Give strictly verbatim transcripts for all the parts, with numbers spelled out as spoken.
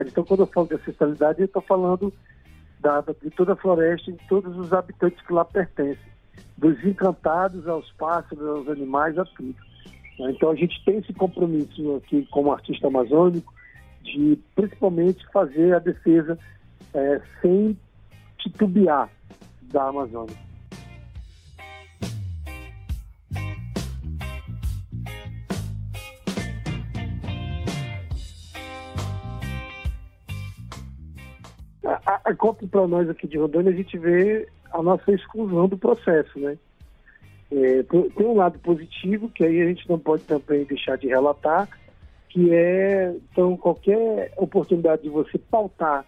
Então, quando eu falo de ancestralidade, eu estou falando da, de toda a floresta e de todos os habitantes que lá pertencem, dos encantados aos pássaros, aos animais, a tudo. Então, a gente tem esse compromisso aqui como artista amazônico de, principalmente, fazer a defesa é, sem titubear da Amazônia. A, a COP, para nós aqui de Rondônia, a gente vê a nossa exclusão do processo, né? É, tem um lado positivo, que aí a gente não pode também deixar de relatar, que é, então, qualquer oportunidade de você pautar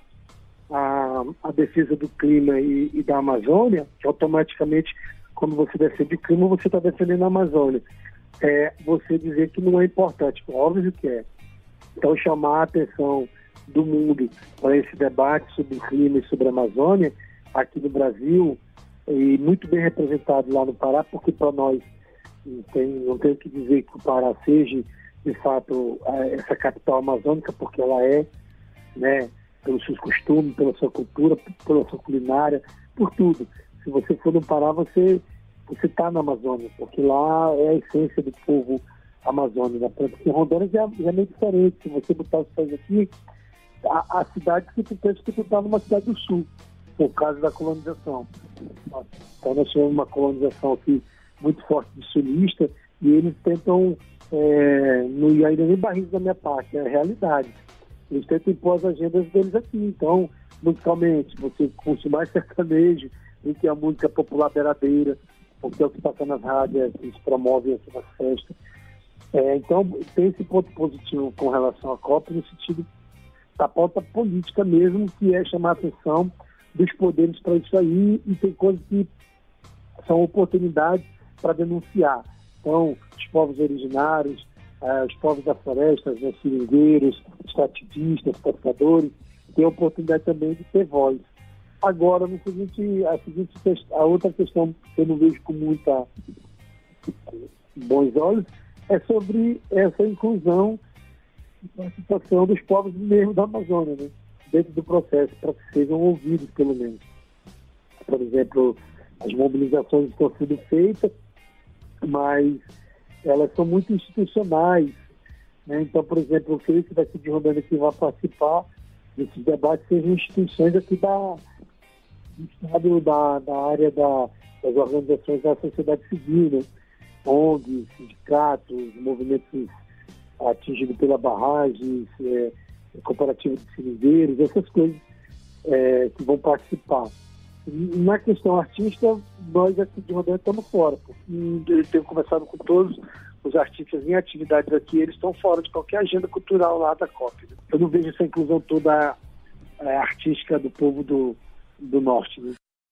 a, a defesa do clima e, e da Amazônia, que automaticamente, quando você defende o clima, você está defendendo a Amazônia. É você dizer que não é importante, óbvio que é. Então, chamar a atenção do mundo para esse debate sobre o clima e sobre a Amazônia, aqui no Brasil, e muito bem representado lá no Pará, porque para nós não tem, não tem o que dizer que o Pará seja, de fato, essa capital amazônica, porque ela é, né, pelos seus costumes, pela sua cultura, pela sua culinária, por tudo. Se você for no Pará, você você está na Amazônia, porque lá é a essência do povo amazônico. Porque Rondônia já, já é meio diferente. Se você botar os pés aqui, a, a cidade que tu pensa que tu está numa cidade do sul, por causa da colonização. Então nós tivemos uma colonização aqui muito forte de sulista, e eles tentam, é, não ir ainda nem barris da minha parte, é a realidade. Eles tentam impor as agendas deles aqui. Então, musicalmente, você curte mais sertanejo, em que a música popular beiradeira, porque é o que passa nas rádios, eles promovem aqui nas festas. É, então, tem esse ponto positivo com relação à COP, no sentido da pauta política mesmo, que é chamar a atenção dos poderes para isso aí, e tem coisas que são oportunidades para denunciar. Então, os povos originários, eh, os povos da floresta, os seringueiros, os ativistas, pescadores, têm a oportunidade também de ter voz. Agora, no seguinte, a, seguinte, a outra questão que eu não vejo com muita bons olhos é sobre essa inclusão na situação dos povos mesmo da Amazônia, né? Dentro do processo, para que sejam ouvidos, pelo menos. Por exemplo, as mobilizações estão sendo feitas, mas elas são muito institucionais, né? Então, por exemplo, eu creio que daqui de Rondônia que vai participar desses debates sejam instituições aqui da, do Estado, da, da área da, das organizações da sociedade civil, né? O N Gs, sindicatos, movimentos atingidos pela barragem, é, cooperativa de seringueiros, essas coisas é, que vão participar. E na questão artista, nós aqui de Rondônia estamos fora, porque eu tenho conversado com todos os artistas em atividades aqui, eles estão fora de qualquer agenda cultural lá da COP. Né? Eu não vejo essa inclusão toda é, artística do povo do, do norte. Né?